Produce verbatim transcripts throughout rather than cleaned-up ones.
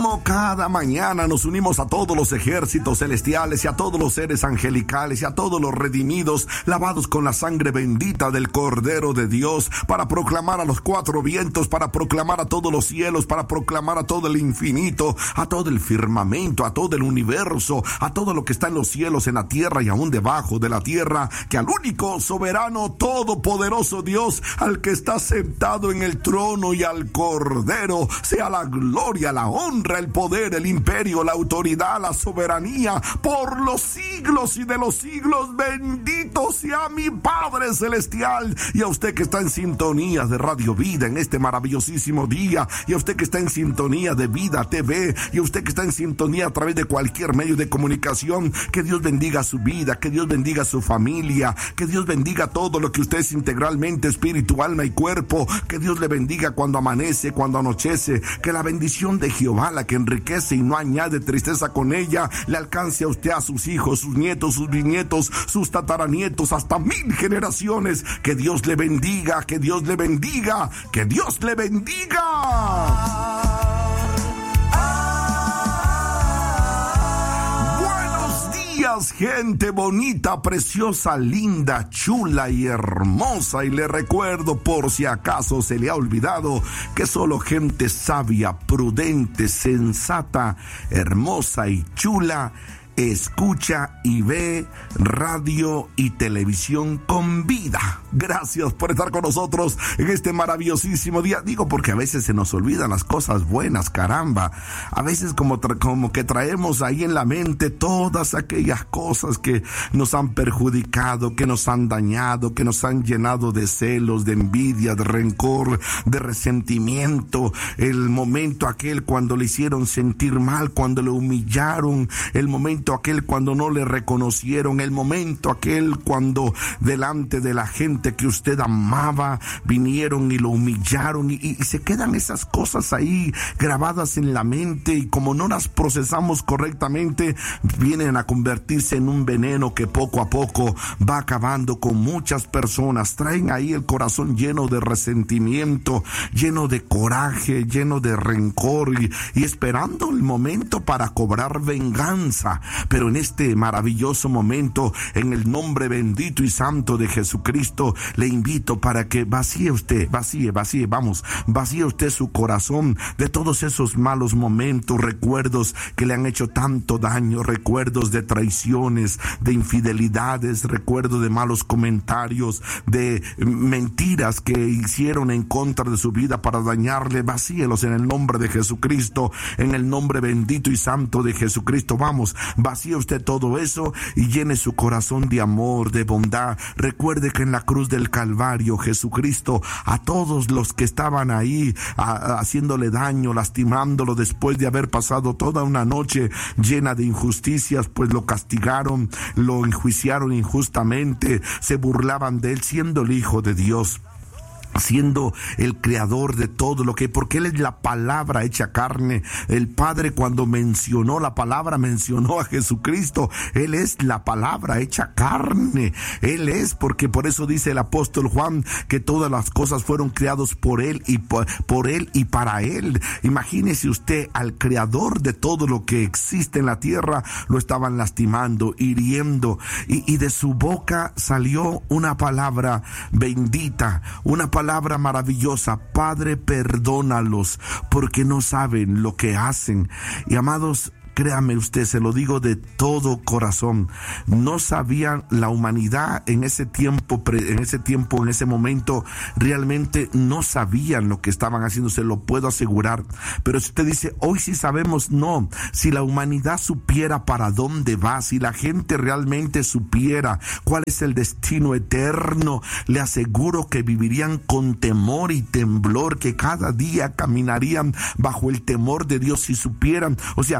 Como cada mañana nos unimos a todos los ejércitos celestiales y a todos los seres angelicales y a todos los redimidos, lavados con la sangre bendita del Cordero de Dios, para proclamar a los cuatro vientos, para proclamar a todos los cielos, para proclamar a todo el infinito, a todo el firmamento, a todo el universo, a todo lo que está en los cielos, en la tierra y aún debajo de la tierra, que al único soberano, todopoderoso Dios, al que está sentado en el trono y al Cordero, sea la gloria, la honra, el poder, el imperio, la autoridad, la soberanía, por los siglos y de los siglos. Bendito sea mi Padre Celestial. Y a usted que está en sintonía de Radio Vida en este maravillosísimo día, y a usted que está en sintonía de Vida T V, y a usted que está en sintonía a través de cualquier medio de comunicación, que Dios bendiga su vida, que Dios bendiga su familia, que Dios bendiga todo lo que usted es integralmente, espíritu, alma y cuerpo, que Dios le bendiga cuando amanece, cuando anochece, que la bendición de Jehová, la que enriquece y no añade tristeza con ella, le alcance a usted, a sus hijos, sus nietos, sus bisnietos, sus tataranietos, hasta mil generaciones. Que Dios le bendiga, que Dios le bendiga, que Dios le bendiga. Gente bonita, preciosa, linda, chula y hermosa. Y le recuerdo, por si acaso se le ha olvidado, que solo gente sabia, prudente, sensata, hermosa y chula escucha y ve radio y televisión con Vida. Gracias por estar con nosotros en este maravillosísimo día. Digo porque a veces se nos olvidan las cosas buenas, caramba. A veces como, tra- como que traemos ahí en la mente todas aquellas cosas que nos han perjudicado, que nos han dañado, que nos han llenado de celos, de envidia, de rencor, de resentimiento. El momento aquel cuando le hicieron sentir mal, cuando le humillaron, el momento aquel cuando no le reconocieron, el momento aquel cuando delante de la gente que usted amaba vinieron y lo humillaron, y, y se quedan esas cosas ahí grabadas en la mente, y como no las procesamos correctamente, vienen a convertirse en un veneno que poco a poco va acabando con muchas personas. Traen ahí el corazón lleno de resentimiento, lleno de coraje, lleno de rencor, y, y esperando el momento para cobrar venganza. Pero en este maravilloso momento, en el nombre bendito y santo de Jesucristo, le invito para que vacíe usted, vacíe, vacíe, vamos, vacíe usted su corazón de todos esos malos momentos, recuerdos que le han hecho tanto daño, recuerdos de traiciones, de infidelidades, recuerdos de malos comentarios, de mentiras que hicieron en contra de su vida para dañarle. Vacíelos en el nombre de Jesucristo, en el nombre bendito y santo de Jesucristo. Vamos, vacíe usted todo eso y llene su corazón de amor, de bondad. Recuerde que en la cruz del Calvario, Jesucristo, a todos los que estaban ahí a, haciéndole daño, lastimándolo, después de haber pasado toda una noche llena de injusticias, pues lo castigaron, lo enjuiciaron injustamente, se burlaban de él, siendo el Hijo de Dios, siendo el creador de todo lo que, porque Él es la palabra hecha carne. El Padre, cuando mencionó la palabra, mencionó a Jesucristo. Él es la palabra hecha carne. Él es, porque por eso dice el apóstol Juan que todas las cosas fueron creadas por Él y por, por Él y para Él. Imagínese usted al creador de todo lo que existe en la tierra, lo estaban lastimando, hiriendo, y, y de su boca salió una palabra bendita, una palabra palabra maravillosa: Padre, perdónalos porque no saben lo que hacen. Y amados, créame usted, se lo digo de todo corazón, no sabían la humanidad en ese tiempo, en ese tiempo, en ese momento, realmente no sabían lo que estaban haciendo, se lo puedo asegurar. Pero si usted dice, hoy sí sabemos, no, si la humanidad supiera para dónde va, si la gente realmente supiera cuál es el destino eterno, le aseguro que vivirían con temor y temblor, que cada día caminarían bajo el temor de Dios si supieran. O sea, lo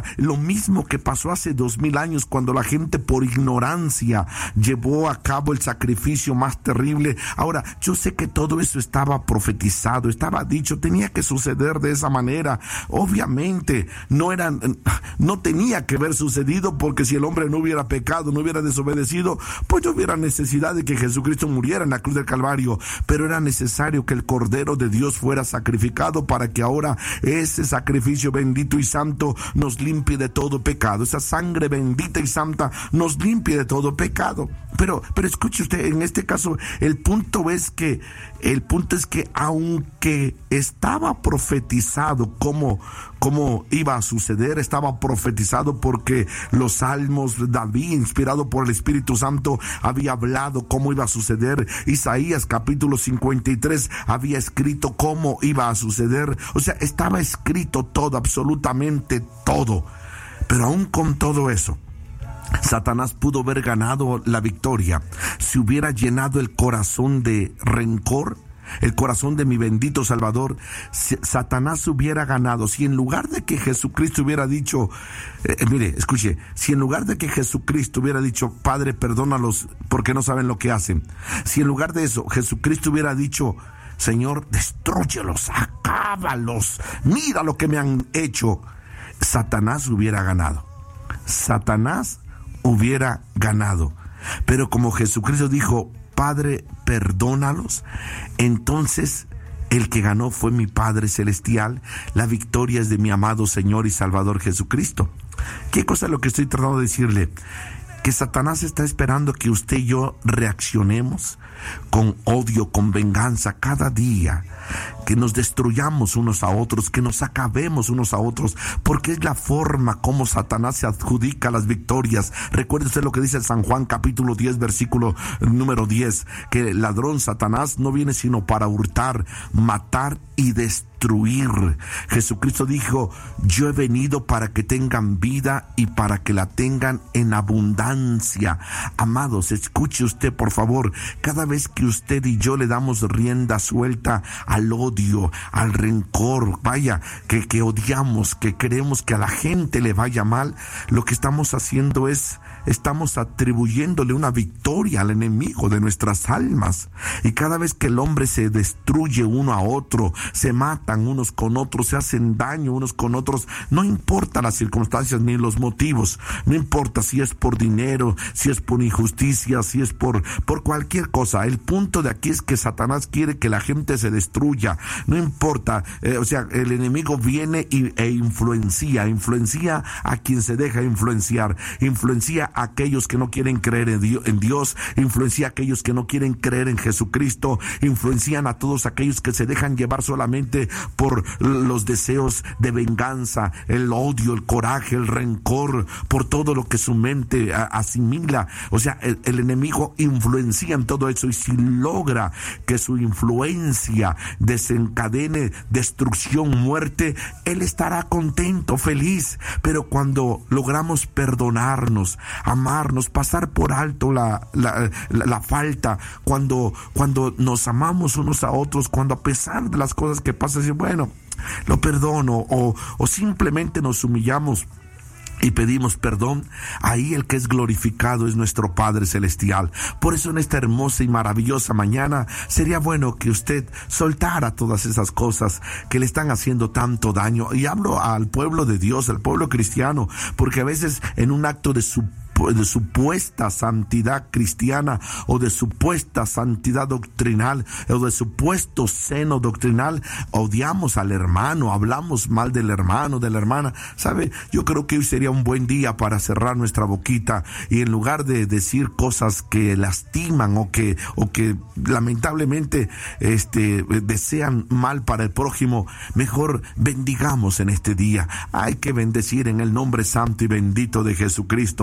mismo que pasó hace dos mil años cuando la gente por ignorancia llevó a cabo el sacrificio más terrible. Ahora, yo sé que todo eso estaba profetizado, estaba dicho, tenía que suceder de esa manera. Obviamente, no era, no tenía que haber sucedido, porque si el hombre no hubiera pecado, no hubiera desobedecido, pues no hubiera necesidad de que Jesucristo muriera en la cruz del Calvario. Pero era necesario que el Cordero de Dios fuera sacrificado para que ahora ese sacrificio bendito y santo nos limpie de todo pecado. Esa sangre bendita y santa nos limpie de todo pecado. Pero, pero escuche usted, en este caso, el punto es que, el punto es que aunque estaba profetizado cómo, cómo iba a suceder, estaba profetizado porque los salmos, David, inspirado por el Espíritu Santo, había hablado cómo iba a suceder. Isaías capítulo cincuenta y tres había escrito cómo iba a suceder. O sea, estaba escrito todo, absolutamente todo. Pero aún con todo eso, Satanás pudo haber ganado la victoria si hubiera llenado el corazón de rencor, el corazón de mi bendito Salvador. Si Satanás hubiera ganado, si en lugar de que Jesucristo hubiera dicho, eh, mire, escuche, si en lugar de que Jesucristo hubiera dicho, Padre, perdónalos porque no saben lo que hacen, si en lugar de eso Jesucristo hubiera dicho, Señor, destrúyelos, acábalos, mira lo que me han hecho, Satanás hubiera ganado. Satanás hubiera ganado. Pero como Jesucristo dijo, Padre, perdónalos, entonces el que ganó fue mi Padre Celestial. La victoria es de mi amado Señor y Salvador Jesucristo. ¿Qué cosa es lo que estoy tratando de decirle? Que Satanás está esperando que usted y yo reaccionemos con odio, con venganza cada día, que nos destruyamos unos a otros, que nos acabemos unos a otros, porque es la forma como Satanás se adjudica las victorias. Recuerde usted lo que dice San Juan capítulo diez, versículo número diez, que el ladrón Satanás no viene sino para hurtar, matar y destruir. Jesucristo dijo, yo he venido para que tengan vida y para que la tengan en abundancia. Amados, escuche usted por favor, cada vez que usted y yo le damos rienda suelta al odio, al rencor, vaya, que, que odiamos, que queremos que a la gente le vaya mal, lo que estamos haciendo es, estamos atribuyéndole una victoria al enemigo de nuestras almas. Y cada vez que el hombre se destruye uno a otro, se matan unos con otros, se hacen daño unos con otros, no importa las circunstancias ni los motivos, no importa si es por dinero, si es por injusticia, si es por, por cualquier cosa. El punto de aquí es que Satanás quiere que la gente se destruya, no importa, eh, o sea, el enemigo viene y, e influencia, influencia a quien se deja influenciar, influencia a aquellos que no quieren creer en Dios, en Dios, influencia a aquellos que no quieren creer en Jesucristo, influencian a todos aquellos que se dejan llevar solamente por los deseos de venganza, el odio, el coraje, el rencor, por todo lo que su mente a, asimila. O sea, el, el enemigo influencia en todo eso, y si logra que su influencia desencadene destrucción, muerte, él estará contento, feliz. Pero cuando logramos perdonarnos, amarnos, pasar por alto la, la, la, la falta, cuando, cuando nos amamos unos a otros, cuando a pesar de las cosas que pasan, decir, bueno, lo perdono, o, o simplemente nos humillamos y pedimos perdón, ahí el que es glorificado es nuestro Padre Celestial. Por eso en esta hermosa y maravillosa mañana sería bueno que usted soltara todas esas cosas que le están haciendo tanto daño. Y hablo al pueblo de Dios, al pueblo cristiano, porque a veces en un acto de su de supuesta santidad cristiana, o de supuesta santidad doctrinal, o de supuesto seno doctrinal, odiamos al hermano, hablamos mal del hermano, de la hermana. ¿Sabe? Yo creo que hoy sería un buen día para cerrar nuestra boquita, y en lugar de decir cosas que lastiman o que, o que lamentablemente este, desean mal para el prójimo, mejor bendigamos en este día. Hay que bendecir en el nombre santo y bendito de Jesucristo.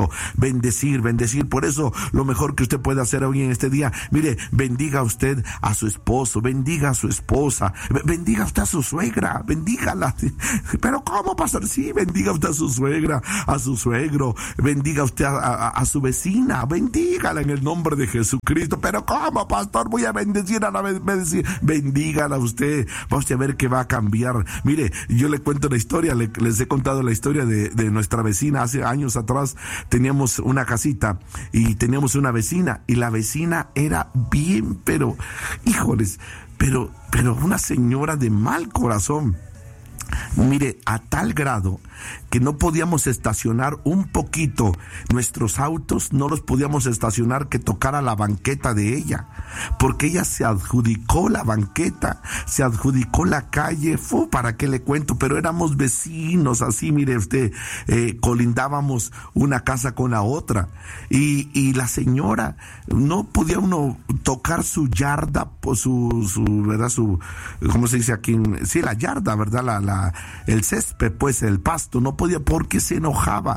bendecir, bendecir. Por eso lo mejor que usted puede hacer hoy en este día, mire, bendiga usted a su esposo, bendiga a su esposa, bendiga usted a su suegra, bendígala. Pero ¿cómo, pastor? Sí, bendiga usted a su suegra, a su suegro, bendiga usted a, a, a su vecina, bendígala en el nombre de Jesucristo. Pero ¿cómo, pastor? Voy a bendecir a la bendecir. Bendígala usted, vamos a ver que va a cambiar. Mire, yo le cuento la historia, le, les he contado la historia de, de nuestra vecina. Hace años atrás teníamos una casita y teníamos una vecina, y la vecina era bien, pero, híjoles, pero, pero una señora de mal corazón. Mire, a tal grado que no podíamos estacionar un poquito nuestros autos, no los podíamos estacionar que tocara la banqueta de ella, porque ella se adjudicó la banqueta, se adjudicó la calle. Fu, ¿para qué le cuento? Pero éramos vecinos, así, mire usted, eh, colindábamos una casa con la otra, y, y la señora, no podía uno tocar su yarda, su, su, ¿verdad? Su, ¿cómo se dice aquí? Sí, la yarda, ¿verdad? La, la, el césped, pues, el pasto, no podía porque se enojaba.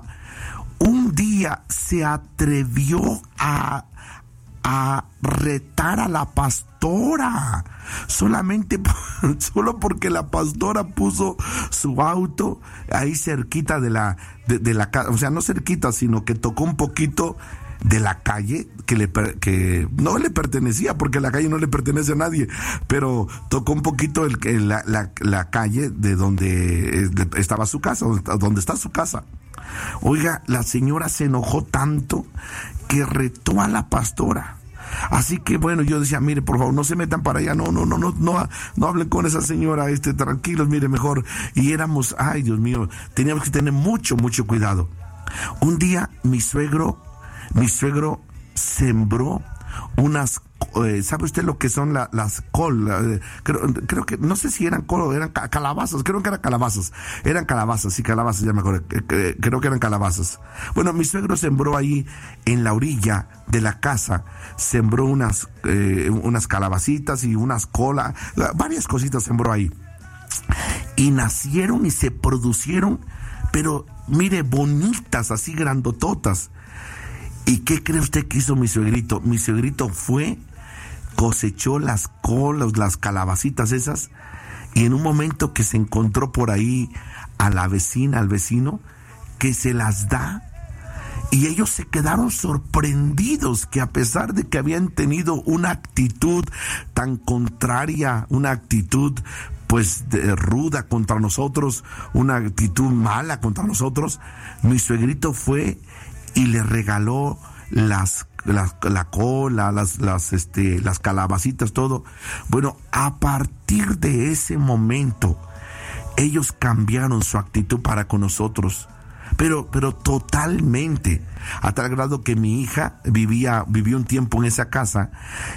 Un día se atrevió a, a retar a la pastora, solamente, solo porque la pastora puso su auto ahí cerquita de la, de, de la casa, o sea, no cerquita, sino que tocó un poquito de la calle que le que no le pertenecía, porque la calle no le pertenece a nadie, pero tocó un poquito el, el, la, la, la calle de donde estaba su casa, donde está su casa. Oiga, la señora se enojó tanto que retó a la pastora. Así que bueno, yo decía, mire, por favor, no se metan para allá, no, no, no, no, no, no hablen con esa señora, este, tranquilos, mire, mejor. Y éramos, ay, Dios mío, teníamos que tener mucho, mucho cuidado. Un día mi suegro Mi suegro sembró unas, eh, ¿sabe usted lo que son la, las col? Eh, creo, creo que, no sé si eran col o eran calabazas, creo que eran calabazas, eran calabazas, sí, calabazas, ya me acuerdo, eh, creo que eran calabazas. Bueno, mi suegro sembró ahí en la orilla de la casa, sembró unas, eh, unas calabacitas y unas colas, varias cositas sembró ahí. Y nacieron y se producieron, pero mire, bonitas, así grandototas. ¿Y qué cree usted que hizo mi suegrito? Mi suegrito fue, cosechó las colas, las calabacitas esas, y en un momento que se encontró por ahí a la vecina, al vecino, que se las da, y ellos se quedaron sorprendidos que a pesar de que habían tenido una actitud tan contraria, una actitud pues de, ruda contra nosotros, una actitud mala contra nosotros, mi suegrito fue y le regaló las, las la cola, las, las, este, las calabacitas, todo. Bueno, a partir de ese momento, ellos cambiaron su actitud para con nosotros, pero, pero totalmente, a tal grado que mi hija vivía, vivió un tiempo en esa casa,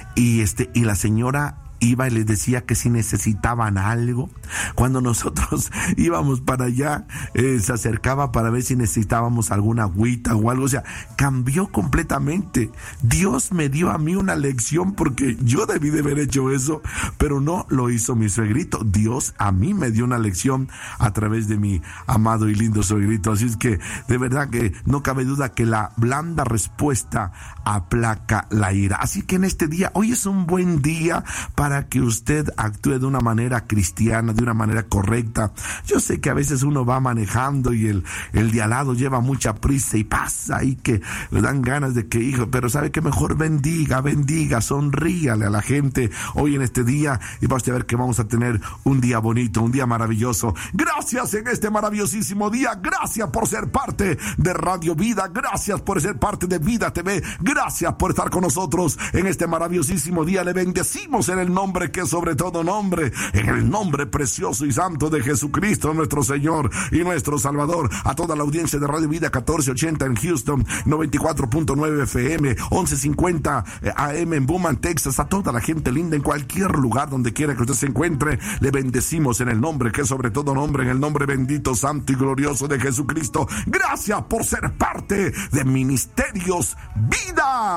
y este, y la señora iba y les decía que si necesitaban algo. Cuando nosotros íbamos para allá, eh, se acercaba para ver si necesitábamos alguna agüita o algo. O sea, cambió completamente. Dios me dio a mí una lección, porque yo debí de haber hecho eso, pero no lo hizo mi suegrito. Dios a mí me dio una lección a través de mi amado y lindo suegrito. Así es que de verdad que no cabe duda que la blanda respuesta aplaca la ira. Así que en este día, hoy es un buen día para para que usted actúe de una manera cristiana, de una manera correcta. Yo sé que a veces uno va manejando y el, el de al lado lleva mucha prisa y pasa y que le dan ganas de que, hijo, pero sabe que mejor bendiga, bendiga, sonríale a la gente hoy en este día, y vamos a ver que vamos a tener un día bonito, un día maravilloso. Gracias en este maravillosísimo día, gracias por ser parte de Radio Vida, gracias por ser parte de Vida T V, gracias por estar con nosotros en este maravillosísimo día. Le bendecimos en el nombre que sobre todo nombre, en el nombre precioso y santo de Jesucristo, nuestro Señor y nuestro Salvador. A toda la audiencia de Radio Vida catorce ochenta en Houston, noventa y cuatro punto nueve F M, once cincuenta A M en Beaumont, Texas, a toda la gente linda en cualquier lugar donde quiera que usted se encuentre, le bendecimos en el nombre que sobre todo nombre, en el nombre bendito, santo y glorioso de Jesucristo. Gracias por ser parte de Ministerios Vida.